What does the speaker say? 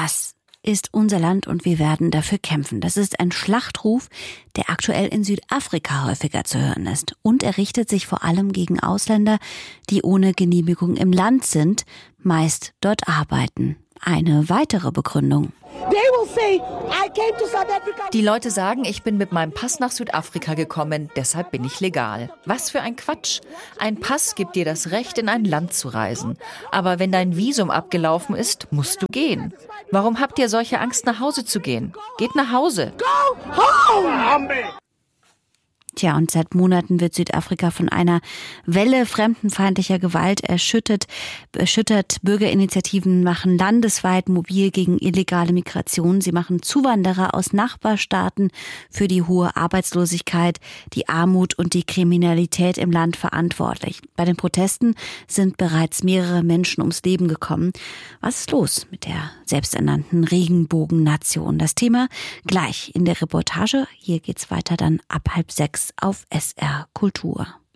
Das ist unser Land und wir werden dafür kämpfen. Das ist ein Schlachtruf, der aktuell in Südafrika häufiger zu hören ist. Und er richtet sich vor allem gegen Ausländer, die ohne Genehmigung im Land sind, meist dort arbeiten. Eine weitere Begründung. Die Leute sagen, ich bin mit meinem Pass nach Südafrika gekommen, deshalb bin ich legal. Was für ein Quatsch. Ein Pass gibt dir das Recht, in ein Land zu reisen. Aber wenn dein Visum abgelaufen ist, musst du gehen. Warum habt ihr solche Angst, nach Hause zu gehen? Geht nach Hause. Go home! Tja, und seit Monaten wird Südafrika von einer Welle fremdenfeindlicher Gewalt erschüttert. Bürgerinitiativen machen landesweit mobil gegen illegale Migration. Sie machen Zuwanderer aus Nachbarstaaten für die hohe Arbeitslosigkeit, die Armut und die Kriminalität im Land verantwortlich. Bei den Protesten sind bereits mehrere Menschen ums Leben gekommen. Was ist los mit der selbsternannten Regenbogennation? Das Thema gleich in der Reportage. Hier geht's weiter dann ab 5:30 auf SR Kultur.